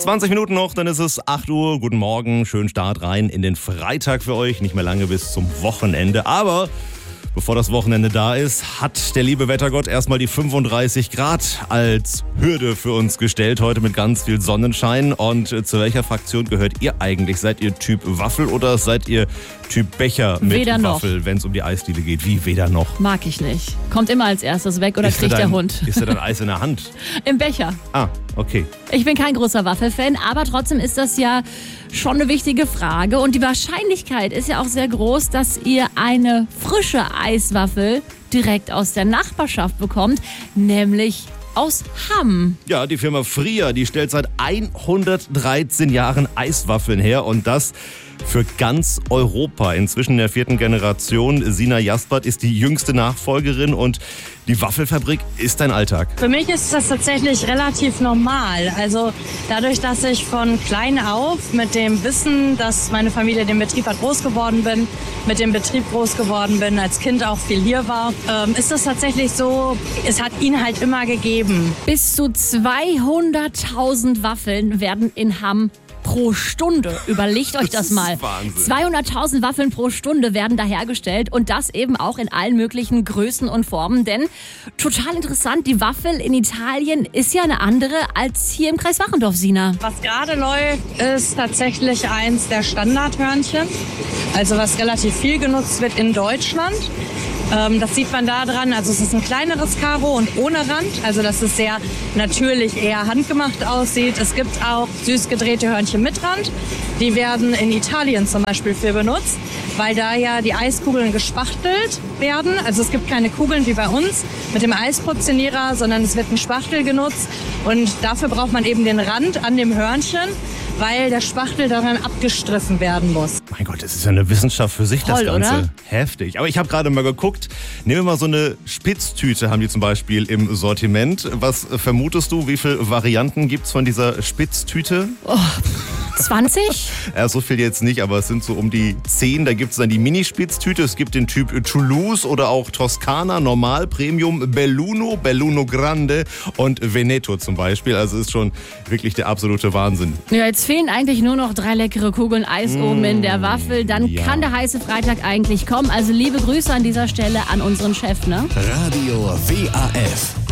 20 Minuten noch, dann ist es 8 Uhr. Guten Morgen, schönen Start rein in den Freitag für euch. Nicht mehr lange bis zum Wochenende, aber bevor das Wochenende da ist, hat der liebe Wettergott erstmal die 35 Grad als Hürde für uns gestellt. Heute mit ganz viel Sonnenschein. Und zu welcher Fraktion gehört ihr eigentlich? Seid ihr Typ Waffel oder seid ihr Typ Becher mit Weder Waffel, wenn es um die Eisdiele geht? Wie, weder noch? Mag ich nicht. Kommt immer als erstes weg oder kriegt der Hund. Ist da dann Eis in der Hand? Im Becher. Ah, okay. Ich bin kein großer Waffelfan, aber trotzdem ist das ja schon eine wichtige Frage. Und die Wahrscheinlichkeit ist ja auch sehr groß, dass ihr eine frische Eiswaffel direkt aus der Nachbarschaft bekommt, nämlich aus Hamm. Ja, die Firma Fria, die stellt seit 113 Jahren Eiswaffeln her und das für ganz Europa. Inzwischen in der 4. Generation. Sina Jaspert ist die jüngste Nachfolgerin und die Waffelfabrik ist dein Alltag. Für mich ist das tatsächlich relativ normal. Also dadurch, dass ich von klein auf mit dem Wissen, dass meine Familie den Betrieb hat, groß geworden bin, mit dem Betrieb groß geworden bin, als Kind auch viel hier war, ist das tatsächlich so, es hat ihn halt immer gegeben. Bis zu 200.000 Waffeln werden in Hamm pro Stunde. Überlegt euch das mal. 200.000 Waffeln pro Stunde werden da hergestellt und das eben auch in allen möglichen Größen und Formen. Denn total interessant, die Waffel in Italien ist ja eine andere als hier im Kreis Wachendorf, Sina. Was gerade läuft, ist tatsächlich eins der Standardhörnchen. Also was relativ viel genutzt wird in Deutschland. Das sieht man da dran, also es ist ein kleineres Karo und ohne Rand, also dass es sehr natürlich eher handgemacht aussieht. Es gibt auch süß gedrehte Hörnchen mit Rand, die werden in Italien zum Beispiel für benutzt, weil da ja die Eiskugeln gespachtelt werden. Also es gibt keine Kugeln wie bei uns mit dem Eisportionierer, sondern es wird ein Spachtel genutzt und dafür braucht man eben den Rand an dem Hörnchen, weil der Spachtel daran abgestriffen werden muss. Mein Gott, das ist ja eine Wissenschaft für sich, toll, das Ganze. Oder? Heftig. Aber ich habe gerade mal geguckt, nehmen wir mal so eine Spitztüte, haben die zum Beispiel im Sortiment. Was vermutest du, wie viele Varianten gibt es von dieser Spitztüte? 20? Ja, so viel jetzt nicht, aber es sind so um die 10. Da gibt es dann die Mini-Spitztüte. Es gibt den Typ Toulouse oder auch Toskana, Normal, Premium, Belluno, Belluno Grande und Veneto zum Beispiel. Also ist schon wirklich der absolute Wahnsinn. Ja, jetzt fehlen eigentlich nur noch 3 leckere Kugeln Eis oben in der Waffel. Dann kann der heiße Freitag eigentlich kommen. Also liebe Grüße an dieser Stelle an unseren Chef, ne? Radio WAF.